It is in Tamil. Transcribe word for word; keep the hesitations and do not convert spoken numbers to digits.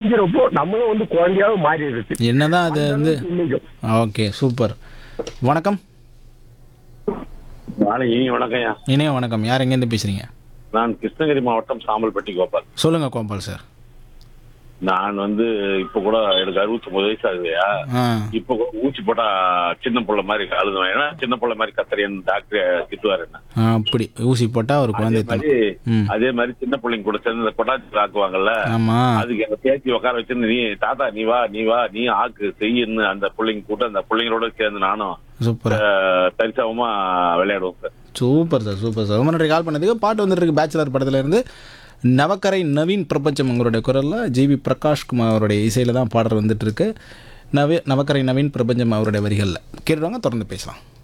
குடிக்கிறப்போ நம்மளும் வந்து குழந்தையாவே மாறிடுது. என்னதான் அது அந்த வந்து அளவுக்கு இன்னைக்கும். Okay super. வணக்கம். நாளைக்கு வணக்கம்யா. இணைய வணக்கம். யார் எங்கேருந்து பேசுறீங்க? நான் கிருஷ்ணகிரி மாவட்டம் சாம்பல்பட்டி கோபால். சொல்லுங்க கோபால் சார். நான் வந்து இப்ப கூட எனக்கு அறுபத்தி ஒன்பது வயசு ஆகுதுயா. ஆ இப்ப கூட ஊசி போட்டா சின்ன புள்ள மாதிரி அழுதுவேன். ஏன்னா சின்ன புள்ள மாதிரி கத்துறேன்னு டாக்டர் திட்டுவாரு என்ன. ஆ, அப்படி ஊசி போட்டா ஒரு அதே குழந்தை மாதிரி ம் அதே மாதிரி சின்ன பிள்ளைங்க கூட சேர்ந்து இந்த கொட்டாச்சி ஆக்குவாங்கல்ல, ஆமா அதுக்கு எங்க பேச்சு உட்கார வச்சு நீ தாத்தா நீ வா நீ வா நீ ஆக்கு செய்யுன்னு அந்த பிள்ளைங்க கூட அந்த பிள்ளைங்களோட சேர்ந்து நானும் சூப்பர் தரிசனமா விளையாடுவோம் sir. Super sir super sir. ரொம்ப நன்றி கால் பண்ணதுக்கு. பாட்டு வந்துட்டு இருக்கு பேச்சுலர் படத்துல இருந்து. நவக்கரை நவீன் பிரபஞ்சம் உங்களுடைய குரலில் ஜிவி பிரகாஷ்குமார் அவருடைய இசையில் தான் பாடல் வந்துட்டு இருக்கு. நவ நவக்கரை நவீன் பிரபஞ்சம் அவருடைய வரிகளில் கேட்டுவாங்க. தொடர்ந்து பேசலாம்.